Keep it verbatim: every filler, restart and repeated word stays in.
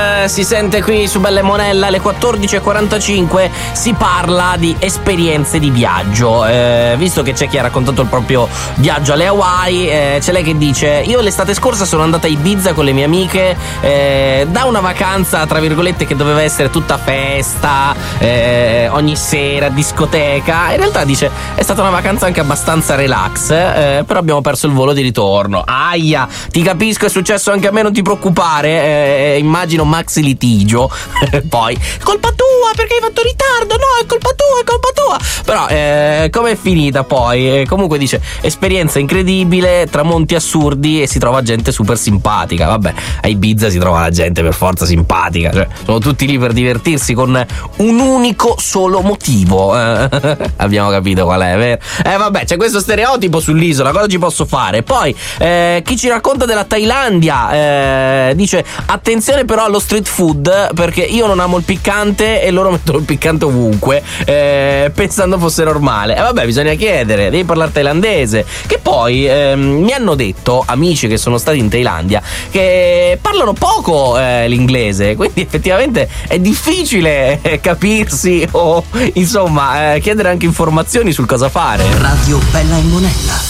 Eh, si sente qui su Bella e Monella alle quattordici e quarantacinque, si parla di esperienze di viaggio. Eh, visto che c'è chi ha raccontato il proprio viaggio alle Hawaii, eh, c'è lei che dice: io l'estate scorsa sono andata a Ibiza con le mie amiche, eh, da una vacanza tra virgolette che doveva essere tutta festa, eh, ogni sera discoteca. In realtà dice è stata una vacanza anche abbastanza relax, eh, però abbiamo perso il volo di ritorno. Aia, ti capisco, è successo anche a me, non ti preoccupare. Eh, immagino maxi litigio. Poi colpa tua perché hai fatto ritardo, no, è colpa tua, è colpa tua. Però eh, com'è finita poi? Eh, comunque dice esperienza incredibile, tramonti assurdi e si trova gente super simpatica. Vabbè, a Ibiza si trova la gente per forza simpatica, cioè sono tutti lì per divertirsi con un unico solo motivo. Eh, abbiamo capito qual è, vero? Eh vabbè, c'è questo stereotipo sull'isola, cosa ci posso fare? Poi eh, chi ci racconta della Thailandia eh, dice attenzione però allo street food, perché io non amo il piccante e loro mettono il piccante ovunque, eh, pensando fosse normale. E eh vabbè, bisogna chiedere, devi parlare thailandese. Che poi ehm, mi hanno detto amici che sono stati in Thailandia che parlano poco eh, l'inglese, quindi effettivamente è difficile eh, capirsi o insomma eh, chiedere anche informazioni sul cosa fare. Radio Bella e Monella.